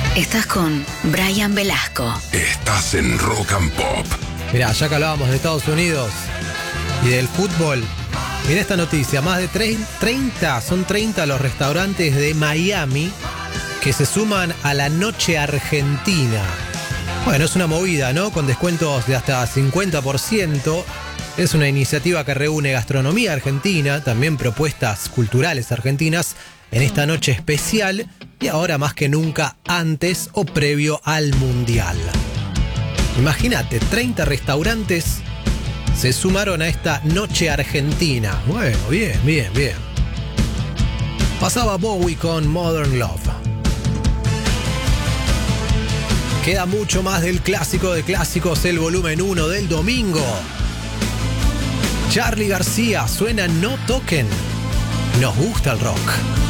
Estás con Brian Velasco. Estás en Rock and Pop. Mirá, ya que hablábamos de Estados Unidos y del fútbol, mirá esta noticia, más de 30 los restaurantes de Miami que se suman a la Noche Argentina. Bueno, es una movida, ¿no? Con descuentos de hasta 50%. Es una iniciativa que reúne gastronomía argentina, también propuestas culturales argentinas en esta noche especial y ahora más que nunca antes o previo al Mundial. Imagínate, 30 restaurantes se sumaron a esta Noche Argentina. Bueno, bien. Pasaba Bowie con Modern Love. Queda mucho más del clásico de clásicos, el volumen 1 del domingo. Charly García suena No Toquen. Nos gusta el rock.